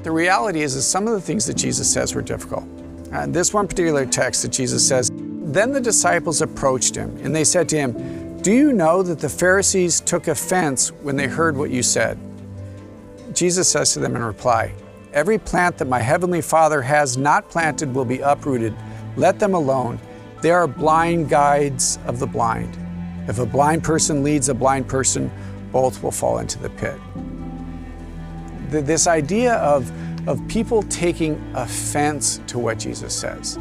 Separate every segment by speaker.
Speaker 1: The reality is some of the things that Jesus says were difficult. This one particular text that Jesus says, "Then the disciples approached him, and they said to him, 'Do you know that the Pharisees took offense when they heard what you said?' Jesus says to them in reply, 'Every plant that my heavenly Father has not planted will be uprooted. Let them alone. They are blind guides of the blind. If a blind person leads a blind person, both will fall into the pit.'" This idea of people taking offense to what Jesus says.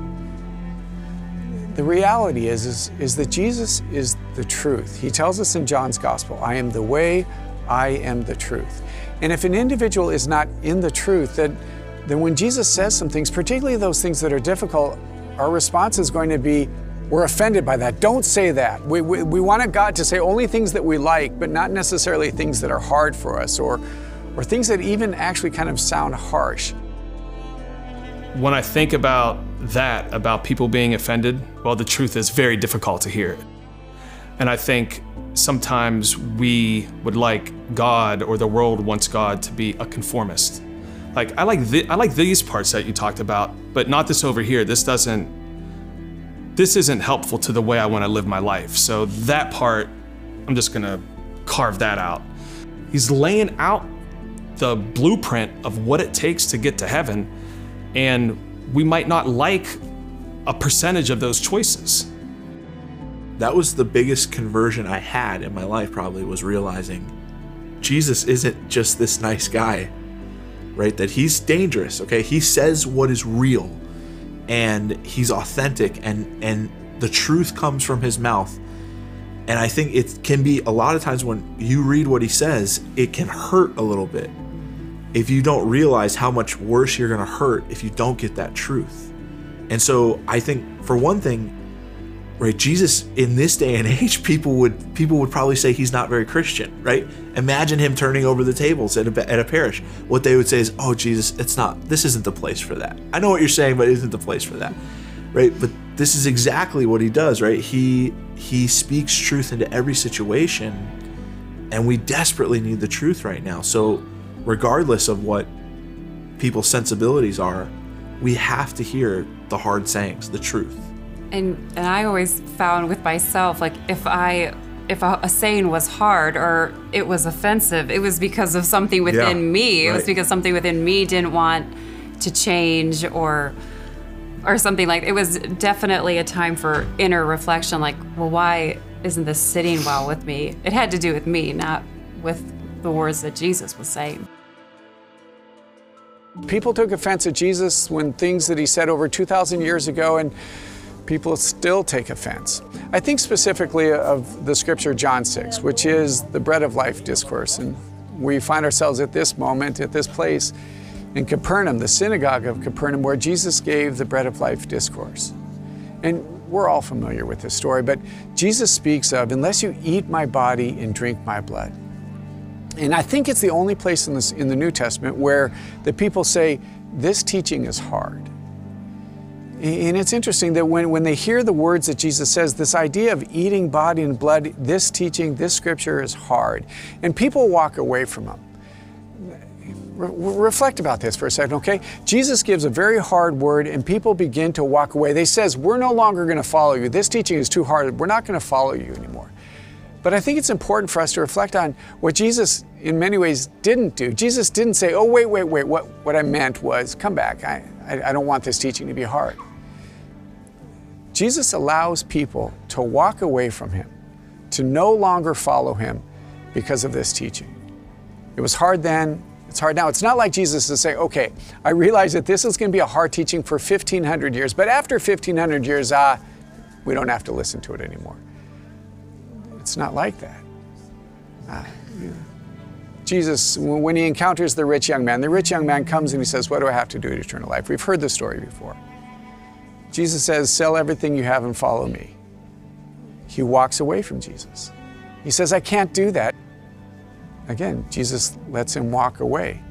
Speaker 1: The reality is that Jesus is the truth. He tells us in John's Gospel, "I am the way, I am the truth." And if an individual is not in the truth, then when Jesus says some things, particularly those things that are difficult, our response is going to be, we're offended by that. Don't say that. We want God to say only things that we like, but not necessarily things that are hard for us or things that even actually kind of sound harsh.
Speaker 2: When I think about that, about people being offended, well, the truth is very difficult to hear. And I think sometimes we would like God, or the world wants God, to be a conformist. Like, I like these parts that you talked about, but not this over here. This isn't helpful to the way I want to live my life. So that part, I'm just gonna carve that out. He's laying out the blueprint of what it takes to get to heaven, and we might not like a percentage of those choices.
Speaker 3: That was the biggest conversion I had in my life, probably, was realizing Jesus isn't just this nice guy, right? That he's dangerous, okay? He says what is real, and he's authentic, and the truth comes from his mouth. And I think it can be, a lot of times when you read what he says, it can hurt a little bit if you don't realize how much worse you're gonna hurt if you don't get that truth. And so I think, for one thing, right, Jesus in this day and age, people would probably say he's not very Christian, right? Imagine him turning over the tables at a parish. What they would say is, "Oh, Jesus, this isn't the place for that. I know what you're saying, but it isn't the place for that," right? But this is exactly what he does, right? He speaks truth into every situation, and we desperately need the truth right now. So regardless of what people's sensibilities are, we have to hear the hard sayings, the truth.
Speaker 4: And I always found with myself, like, if a saying was hard or it was offensive, it was because of something within me. It was because something within me didn't want to change or something. Like, it was definitely a time for inner reflection, like, well, why isn't this sitting well with me? It had to do with me, not with the words that Jesus was saying.
Speaker 1: People took offense at Jesus when things that he said over 2,000 years ago, and people still take offense. I think specifically of the scripture John 6, which is the bread of life discourse. And we find ourselves at this moment, at this place in Capernaum, the synagogue of Capernaum, where Jesus gave the bread of life discourse. And we're all familiar with this story, but Jesus speaks of, "Unless you eat my body and drink my blood." And I think it's the only place in the New Testament where the people say, this teaching is hard. And it's interesting that when they hear the words that Jesus says, this idea of eating body and blood, this teaching, this scripture is hard. And people walk away from them. Reflect about this for a second, okay? Jesus gives a very hard word and people begin to walk away. They says, we're no longer gonna follow you. This teaching is too hard. We're not gonna follow you anymore. But I think it's important for us to reflect on what Jesus, in many ways, didn't do. Jesus didn't say, oh, wait, what I meant was, come back. I don't want this teaching to be hard. Jesus allows people to walk away from him, to no longer follow him because of this teaching. It was hard then, it's hard now. It's not like Jesus to say, okay, I realize that this is going to be a hard teaching for 1,500 years, but after 1,500 years, we don't have to listen to it anymore. It's not like that. Jesus, when he encounters the rich young man comes and he says, what do I have to do to eternal life? We've heard this story before. Jesus says, sell everything you have and follow me. He walks away from Jesus. He says, I can't do that. Again, Jesus lets him walk away.